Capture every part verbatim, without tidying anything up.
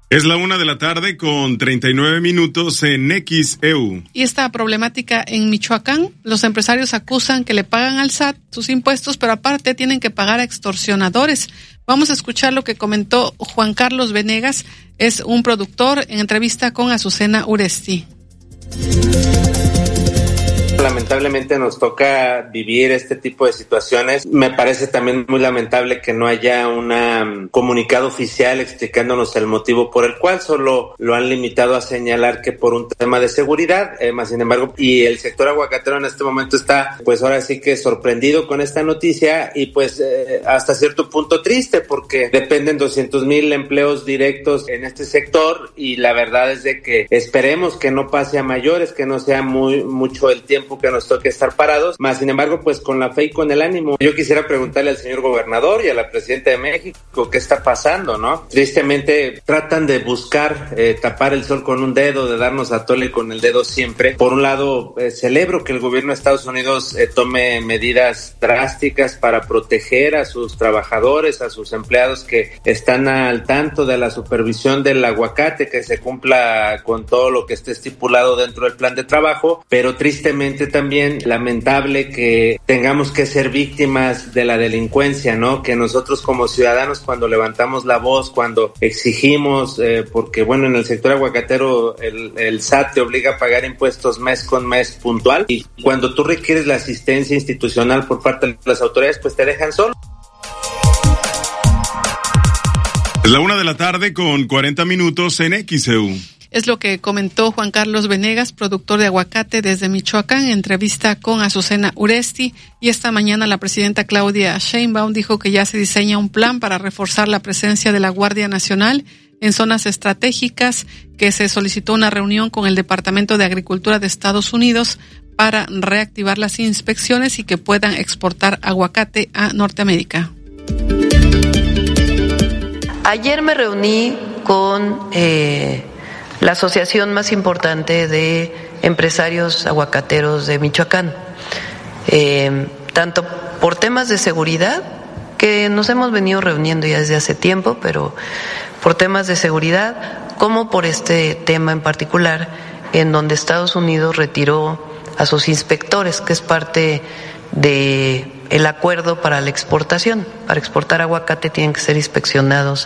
Es la una de la tarde con treinta y nueve minutos en X E U. Y esta problemática en Michoacán, los empresarios acusan que le pagan al S A T sus impuestos, pero aparte tienen que pagar a extorsionadores. Vamos a escuchar lo que comentó Juan Carlos Venegas, es un productor, en entrevista con Azucena Uresti. Lamentablemente nos toca vivir este tipo de situaciones. Me parece también muy lamentable que no haya un comunicado oficial explicándonos el motivo por el cual, solo lo han limitado a señalar que por un tema de seguridad, eh, más sin embargo, y el sector aguacatero en este momento está, pues ahora sí que sorprendido con esta noticia y pues eh, hasta cierto punto triste, porque dependen doscientos mil empleos directos en este sector y la verdad es de que esperemos que no pase a mayores, que no sea muy mucho el tiempo que nos toque estar parados, más sin embargo pues con la fe y con el ánimo. Yo quisiera preguntarle al señor gobernador y a la presidenta de México qué está pasando, ¿no? Tristemente tratan de buscar eh, tapar el sol con un dedo, de darnos a tole con el dedo siempre. Por un lado eh, celebro que el gobierno de Estados Unidos eh, tome medidas drásticas para proteger a sus trabajadores, a sus empleados que están al tanto de la supervisión del aguacate, que se cumpla con todo lo que esté estipulado dentro del plan de trabajo, pero tristemente también lamentable que tengamos que ser víctimas de la delincuencia, ¿no? Que nosotros como ciudadanos cuando levantamos la voz, cuando exigimos, eh, porque bueno, en el sector aguacatero el, el S A T te obliga a pagar impuestos mes con mes puntual y cuando tú requieres la asistencia institucional por parte de las autoridades, pues te dejan solo. Es la una de la tarde con cuarenta minutos en X E U. Es lo que comentó Juan Carlos Venegas, productor de aguacate desde Michoacán, en entrevista con Azucena Uresti. Y esta mañana la presidenta Claudia Sheinbaum dijo que ya se diseña un plan para reforzar la presencia de la Guardia Nacional en zonas estratégicas, que se solicitó una reunión con el Departamento de Agricultura de Estados Unidos para reactivar las inspecciones y que puedan exportar aguacate a Norteamérica. Ayer me reuní con eh, la asociación más importante de empresarios aguacateros de Michoacán, eh, tanto por temas de seguridad, que nos hemos venido reuniendo ya desde hace tiempo, pero por temas de seguridad, como por este tema en particular, en donde Estados Unidos retiró a sus inspectores, que es parte de el acuerdo para la exportación. Para exportar aguacate tienen que ser inspeccionados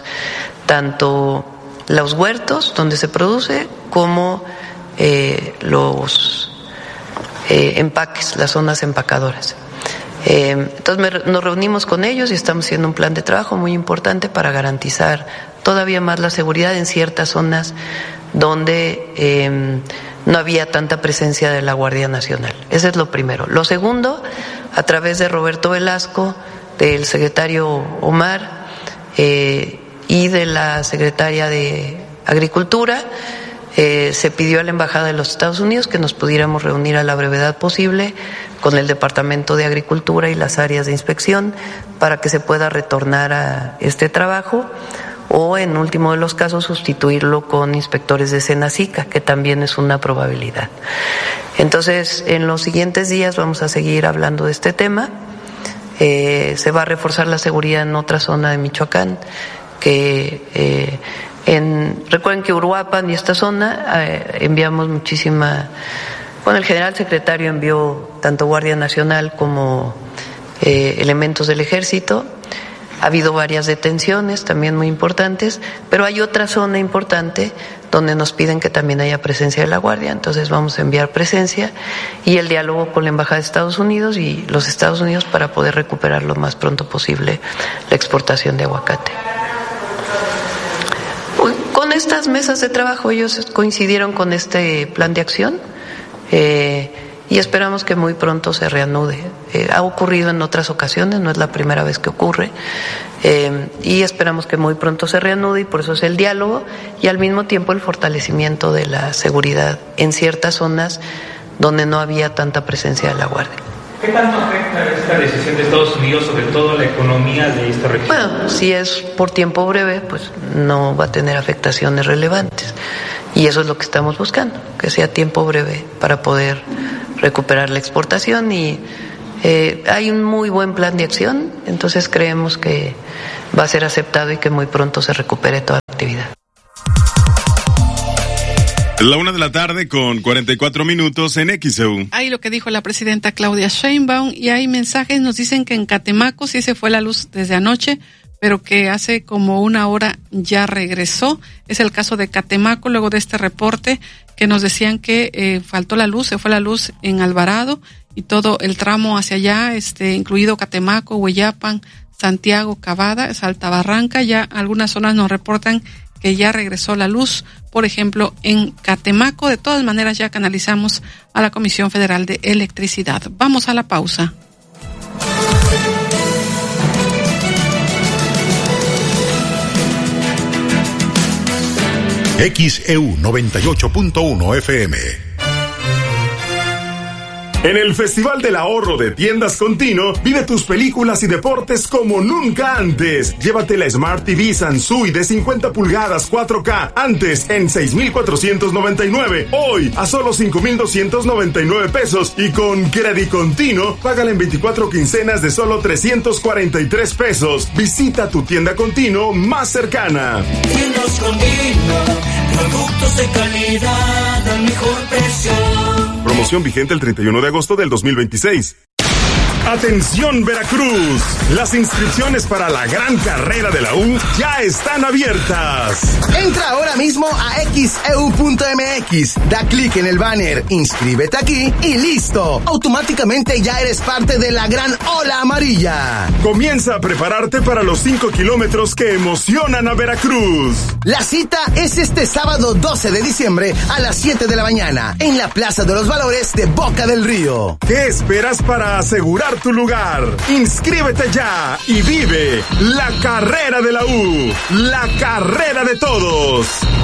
tanto los huertos donde se produce como eh, los eh, empaques, las zonas empacadoras. Eh, entonces me, nos reunimos con ellos y estamos haciendo un plan de trabajo muy importante para garantizar todavía más la seguridad en ciertas zonas donde eh, no había tanta presencia de la Guardia Nacional. Ese es lo primero. Lo segundo, a través de Roberto Velasco, del secretario Omar eh, y de la secretaria de Agricultura, eh, se pidió a la Embajada de los Estados Unidos que nos pudiéramos reunir a la brevedad posible con el Departamento de Agricultura y las áreas de inspección para que se pueda retornar a este trabajo, o en último de los casos sustituirlo con inspectores de Senacica, que también es una probabilidad. Entonces, en los siguientes días vamos a seguir hablando de este tema. Eh, se va a reforzar la seguridad en otra zona de Michoacán, que eh, en, recuerden que Uruapan y esta zona eh, enviamos muchísima, bueno, el general secretario envió tanto Guardia Nacional como eh, elementos del Ejército. Ha habido varias detenciones también muy importantes, pero hay otra zona importante donde nos piden que también haya presencia de la Guardia, entonces vamos a enviar presencia y el diálogo con la Embajada de Estados Unidos y los Estados Unidos para poder recuperar lo más pronto posible la exportación de aguacate. Con estas mesas de trabajo ellos coincidieron con este plan de acción eh, y esperamos que muy pronto se reanude. Eh, ha ocurrido en otras ocasiones, no es la primera vez que ocurre, eh, y esperamos que muy pronto se reanude, y por eso es el diálogo y al mismo tiempo el fortalecimiento de la seguridad en ciertas zonas donde no había tanta presencia de la Guardia. ¿Qué tanto afecta esta decisión de Estados Unidos, sobre todo la economía de esta región? Bueno, si es por tiempo breve, pues no va a tener afectaciones relevantes. Y eso es lo que estamos buscando, que sea tiempo breve para poder recuperar la exportación. Y eh, hay un muy buen plan de acción, entonces creemos que va a ser aceptado y que muy pronto se recupere toda la actividad. La una de la tarde con cuarenta y cuatro minutos en X E U. Ahí lo que dijo la presidenta Claudia Sheinbaum, y hay mensajes, nos dicen que en Catemaco sí se fue la luz desde anoche, pero que hace como una hora ya regresó. Es el caso de Catemaco, luego de este reporte que nos decían que eh, faltó la luz, se fue la luz en Alvarado y todo el tramo hacia allá, este, incluido Catemaco, Hueyapan, Santiago, Cavada, Salta Barranca. Ya algunas zonas nos reportan que ya regresó la luz, por ejemplo, en Catemaco. De todas maneras, ya canalizamos a la Comisión Federal de Electricidad. Vamos a la pausa. X E U noventa y ocho punto uno F M. En el Festival del Ahorro de Tiendas Contino, vive tus películas y deportes como nunca antes. Llévate la Smart T V Sansui de cincuenta pulgadas cuatro K, antes en seis mil cuatrocientos noventa y nueve, hoy a solo cinco mil doscientos noventa y nueve pesos, y con Credit Contino, págala en veinticuatro quincenas de solo trescientos cuarenta y tres pesos. Visita tu tienda Contino más cercana. Tiendas Contino, productos de calidad al mejor precio. Promoción vigente el treinta y uno de agosto del dos mil veintiséis. ¡Atención, Veracruz! Las inscripciones para la gran carrera de la U ya están abiertas. Entra ahora mismo a X E U punto M X, da clic en el banner, inscríbete aquí y listo. Automáticamente ya eres parte de la gran ola amarilla. Comienza a prepararte para los cinco kilómetros que emocionan a Veracruz. La cita es este sábado doce de diciembre a las siete de la mañana en la Plaza de los Valores de Boca del Río. ¿Qué esperas para asegurar tu lugar? Inscríbete ya y vive la carrera de la U, la carrera de todos.